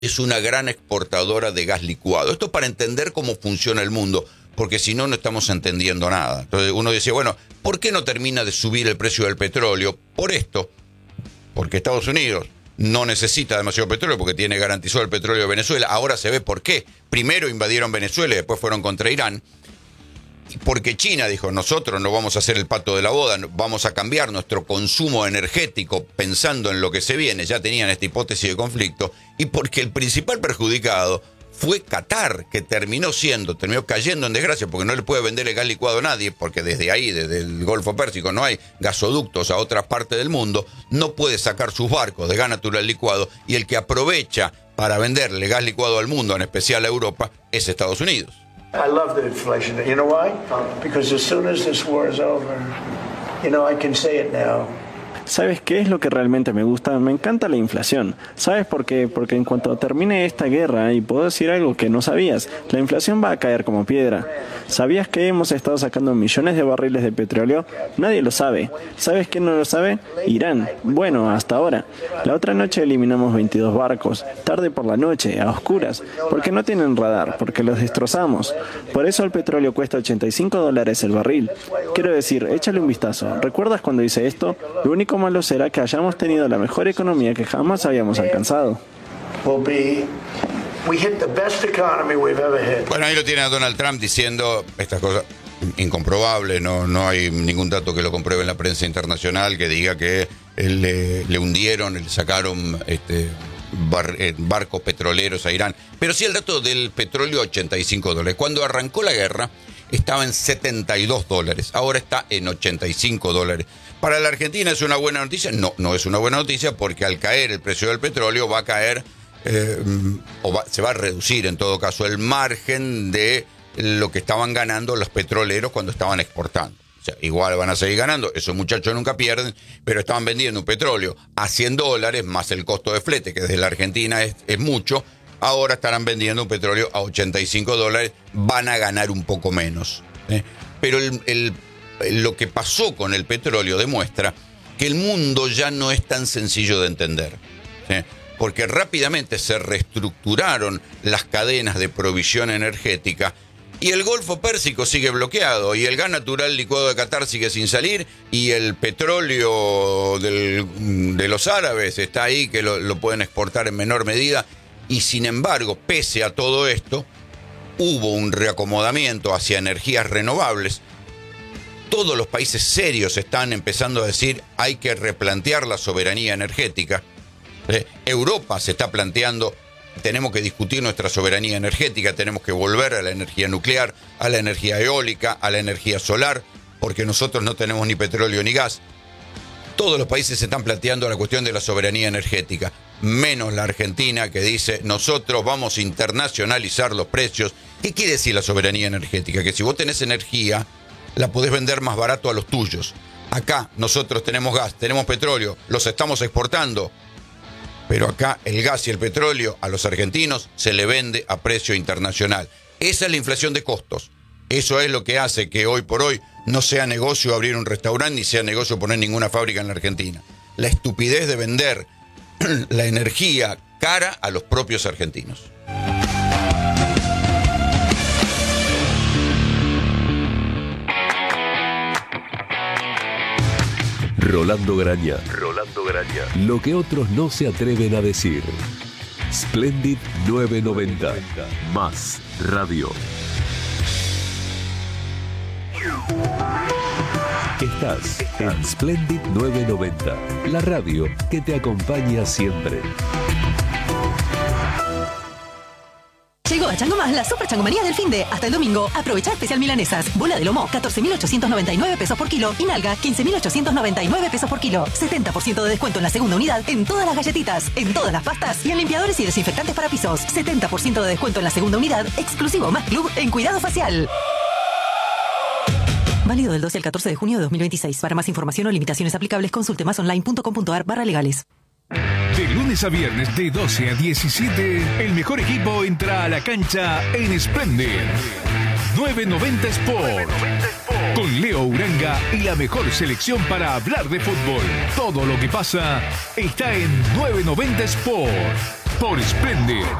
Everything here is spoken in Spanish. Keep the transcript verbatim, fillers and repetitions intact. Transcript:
es una gran exportadora de gas licuado. Esto para entender cómo funciona el mundo, porque si no, no estamos entendiendo nada. Entonces uno dice, bueno, ¿por qué no termina de subir el precio del petróleo? Por esto, porque Estados Unidos no necesita demasiado petróleo porque tiene garantizado el petróleo de Venezuela. Ahora se ve por qué. Primero invadieron Venezuela y después fueron contra Irán. Porque China dijo, nosotros no vamos a hacer el pato de la boda, vamos a cambiar nuestro consumo energético pensando en lo que se viene. Ya tenían esta hipótesis de conflicto. Y porque el principal perjudicado fue Qatar, que terminó siendo, terminó cayendo en desgracia porque no le puede vender el gas licuado a nadie, porque desde ahí, desde el Golfo Pérsico, no hay gasoductos a otras partes del mundo, no puede sacar sus barcos de gas natural licuado, y el que aprovecha para venderle gas licuado al mundo, en especial a Europa, es Estados Unidos. I love the inflation. You know why? Because as soon as this war is over, you know, I can say it now. ¿Sabes qué es lo que realmente me gusta? Me encanta la inflación. ¿Sabes por qué? Porque en cuanto termine esta guerra, y puedo decir algo que no sabías, la inflación va a caer como piedra. ¿Sabías que hemos estado sacando millones de barriles de petróleo? Nadie lo sabe. ¿Sabes quién no lo sabe? Irán. Bueno, hasta ahora. La otra noche eliminamos veintidós barcos, tarde por la noche, a oscuras, porque no tienen radar, porque los destrozamos. Por eso el petróleo cuesta ochenta y cinco dólares el barril. Quiero decir, échale un vistazo. ¿Recuerdas cuando hice esto? Lo único malo será que hayamos tenido la mejor economía que jamás habíamos alcanzado. Bueno, ahí lo tiene a Donald Trump diciendo estas cosas incomprobables. No, no hay ningún dato que lo compruebe en la prensa internacional que diga que él, le, le hundieron, le sacaron este, bar, eh, barcos petroleros a Irán. Pero sí el dato del petróleo, ochenta y cinco dólares. Cuando arrancó la guerra estaba en setenta y dos dólares. Ahora está en ochenta y cinco dólares. ¿Para la Argentina es una buena noticia? No, no es una buena noticia, porque al caer el precio del petróleo va a caer, eh, o va, se va a reducir en todo caso el margen de lo que estaban ganando los petroleros cuando estaban exportando. O sea, igual van a seguir ganando, esos muchachos nunca pierden, pero estaban vendiendo un petróleo a cien dólares más el costo de flete, que desde la Argentina es, es mucho. Ahora estarán vendiendo un petróleo a ochenta y cinco dólares, van a ganar un poco menos. ¿eh? Pero el... el lo que pasó con el petróleo demuestra que el mundo ya no es tan sencillo de entender, ¿sí? Porque rápidamente se reestructuraron las cadenas de provisión energética y el Golfo Pérsico sigue bloqueado, y el gas natural licuado de Qatar sigue sin salir, y el petróleo del, de los árabes está ahí, que lo, lo pueden exportar en menor medida, y sin embargo, pese a todo esto, hubo un reacomodamiento hacia energías renovables. Todos los países serios están empezando a decir hay que replantear la soberanía energética. Eh, Europa se está planteando, tenemos que discutir nuestra soberanía energética, tenemos que volver a la energía nuclear, a la energía eólica, a la energía solar, porque nosotros no tenemos ni petróleo ni gas. Todos los países se están planteando la cuestión de la soberanía energética, menos la Argentina, que dice nosotros vamos a internacionalizar los precios. ¿Qué quiere decir la soberanía energética? Que si vos tenés energía, la podés vender más barato a los tuyos. Acá nosotros tenemos gas, tenemos petróleo, los estamos exportando, pero acá el gas y el petróleo a los argentinos se le vende a precio internacional. Esa es la inflación de costos. Eso es lo que hace que hoy por hoy no sea negocio abrir un restaurante ni sea negocio poner ninguna fábrica en la Argentina. La estupidez de vender la energía cara a los propios argentinos. Rolando Graña. Rolando Graña. Lo que otros no se atreven a decir. Splendid novecientos noventa. Más radio. Estás en Splendid novecientos noventa. La radio que te acompaña siempre. Llegó a Chango Más la super changomanía del finde. Hasta el domingo, aprovecha especial milanesas. Bola de lomo, catorce mil ochocientos noventa y nueve pesos por kilo. Y nalga, quince mil ochocientos noventa y nueve pesos por kilo. setenta por ciento de descuento en la segunda unidad, en todas las galletitas, en todas las pastas y en limpiadores y desinfectantes para pisos. setenta por ciento de descuento en la segunda unidad, exclusivo Más Club en cuidado facial. Válido del doce al catorce de junio de dos mil veintiséis. Para más información o limitaciones aplicables, consulte masonline.com.ar barra legales. De lunes a viernes de doce a diecisiete, el mejor equipo entra a la cancha en Splendid novecientos noventa Sport. Con Leo Uranga y la mejor selección para hablar de fútbol. Todo lo que pasa está en novecientos noventa Sport. por Splendid.